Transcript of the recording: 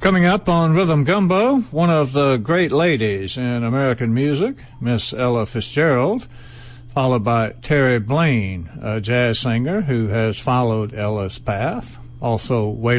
Coming up on Rhythm Gumbo, one of the great ladies in American music, Miss Ella Fitzgerald, followed by Terry Blaine, a jazz singer who has followed Ella's path. Also, Waylon